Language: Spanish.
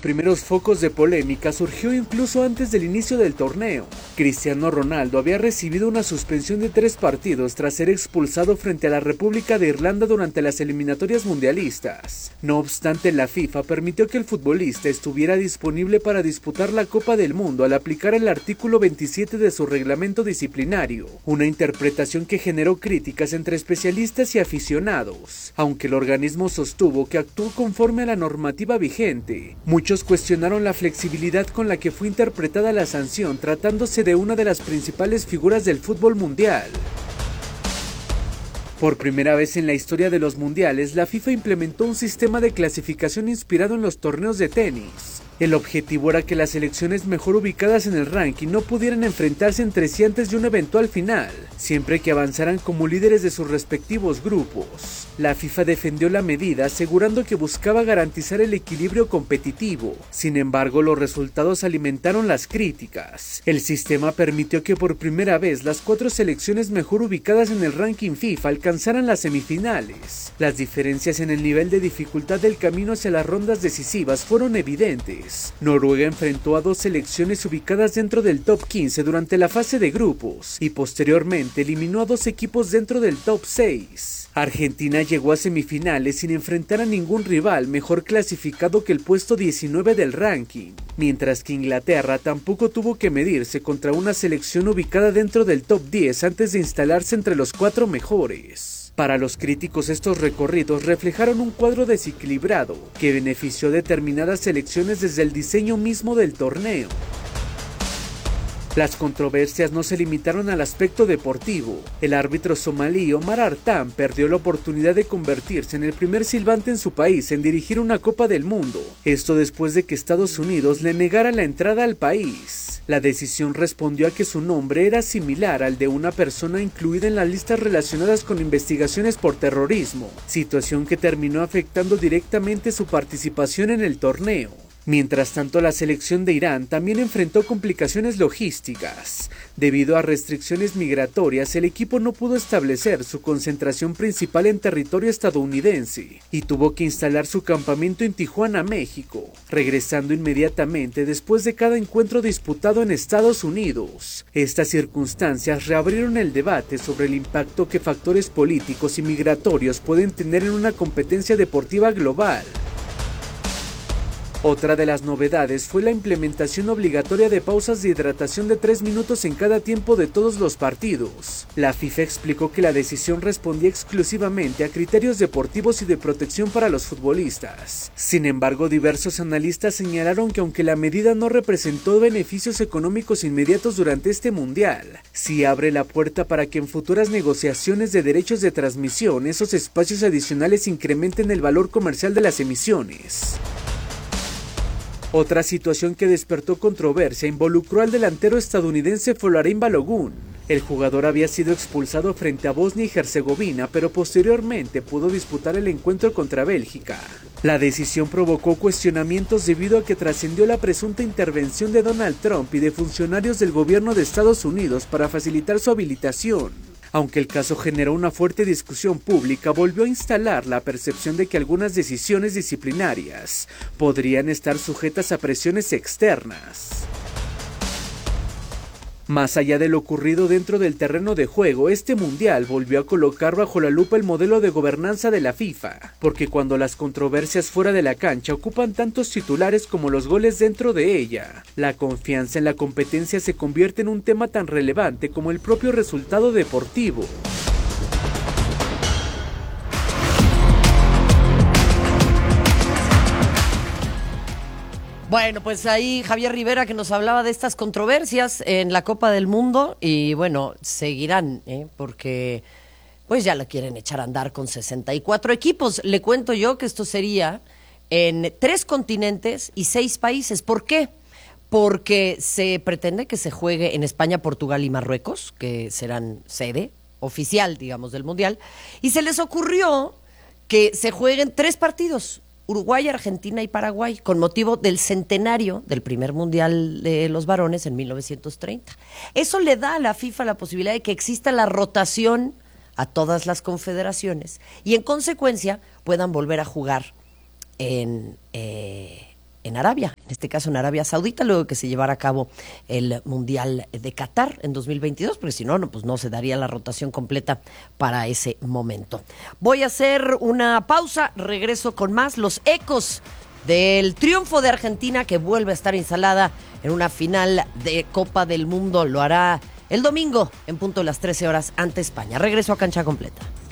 primeros focos de polémica surgió incluso antes del inicio del torneo. Cristiano Ronaldo había recibido una suspensión de 3 partidos tras ser expulsado frente a la República de Irlanda durante las eliminatorias mundialistas. No obstante, la FIFA permitió que el futbolista estuviera disponible para disputar la Copa del Mundo al aplicar el artículo 27 de su reglamento disciplinario, una interpretación que generó críticas entre especialistas y aficionados. Aunque el organismo sostuvo que actuó conforme a la normativa vigente, muchos cuestionaron la flexibilidad con la que fue interpretada la sanción, tratándose de una de las principales figuras del fútbol mundial. Por primera vez en la historia de los mundiales, la FIFA implementó un sistema de clasificación inspirado en los torneos de tenis. El objetivo era que las selecciones mejor ubicadas en el ranking no pudieran enfrentarse entre sí antes de una eventual final, siempre que avanzaran como líderes de sus respectivos grupos. La FIFA defendió la medida, asegurando que buscaba garantizar el equilibrio competitivo. Sin embargo, los resultados alimentaron las críticas. El sistema permitió que por primera vez las 4 selecciones mejor ubicadas en el ranking FIFA alcanzaran las semifinales. Las diferencias en el nivel de dificultad del camino hacia las rondas decisivas fueron evidentes. Noruega enfrentó a 2 selecciones ubicadas dentro del top 15 durante la fase de grupos y posteriormente eliminó a 2 equipos dentro del top 6. Argentina llegó a semifinales sin enfrentar a ningún rival mejor clasificado que el puesto 19 del ranking, mientras que Inglaterra tampoco tuvo que medirse contra una selección ubicada dentro del top 10 antes de instalarse entre los 4 mejores. Para los críticos, estos recorridos reflejaron un cuadro desequilibrado que benefició a determinadas selecciones desde el diseño mismo del torneo. Las controversias no se limitaron al aspecto deportivo. El árbitro somalí Omar Artan perdió la oportunidad de convertirse en el primer silbante en su país en dirigir una Copa del Mundo. Esto después de que Estados Unidos le negara la entrada al país. La decisión respondió a que su nombre era similar al de una persona incluida en las listas relacionadas con investigaciones por terrorismo, situación que terminó afectando directamente su participación en el torneo. Mientras tanto, la selección de Irán también enfrentó complicaciones logísticas. Debido a restricciones migratorias, el equipo no pudo establecer su concentración principal en territorio estadounidense y tuvo que instalar su campamento en Tijuana, México, regresando inmediatamente después de cada encuentro disputado en Estados Unidos. Estas circunstancias reabrieron el debate sobre el impacto que factores políticos y migratorios pueden tener en una competencia deportiva global. Otra de las novedades fue la implementación obligatoria de pausas de hidratación de 3 minutos en cada tiempo de todos los partidos. La FIFA explicó que la decisión respondía exclusivamente a criterios deportivos y de protección para los futbolistas. Sin embargo, diversos analistas señalaron que aunque la medida no representó beneficios económicos inmediatos durante este mundial, sí abre la puerta para que en futuras negociaciones de derechos de transmisión esos espacios adicionales incrementen el valor comercial de las emisiones. Otra situación que despertó controversia involucró al delantero estadounidense Folarin Balogun. El jugador había sido expulsado frente a Bosnia y Herzegovina, pero posteriormente pudo disputar el encuentro contra Bélgica. La decisión provocó cuestionamientos debido a que trascendió la presunta intervención de Donald Trump y de funcionarios del gobierno de Estados Unidos para facilitar su habilitación. Aunque el caso generó una fuerte discusión pública, volvió a instalar la percepción de que algunas decisiones disciplinarias podrían estar sujetas a presiones externas. Más allá de lo ocurrido dentro del terreno de juego, este mundial volvió a colocar bajo la lupa el modelo de gobernanza de la FIFA, porque cuando las controversias fuera de la cancha ocupan tantos titulares como los goles dentro de ella, la confianza en la competencia se convierte en un tema tan relevante como el propio resultado deportivo. Bueno, pues ahí Javier Rivera que nos hablaba de estas controversias en la Copa del Mundo y bueno, seguirán, porque pues ya la quieren echar a andar con 64 equipos. Le cuento yo que esto sería en 3 continentes y 6 países. ¿Por qué? Porque se pretende que se juegue en España, Portugal y Marruecos, que serán sede oficial, digamos, del Mundial, y se les ocurrió que se jueguen 3 partidos, Uruguay, Argentina y Paraguay, con motivo del centenario del primer mundial de los varones en 1930. Eso le da a la FIFA la posibilidad de que exista la rotación a todas las confederaciones y en consecuencia puedan volver a jugar en en Arabia, en este caso en Arabia Saudita, luego que se llevara a cabo el Mundial de Qatar en 2022, porque si no, pues no se daría la rotación completa para ese momento. Voy a hacer una pausa, regreso con más, los ecos del triunfo de Argentina, que vuelve a estar instalada en una final de Copa del Mundo. Lo hará el domingo en punto de las 13 horas ante España. Regreso a Cancha Completa.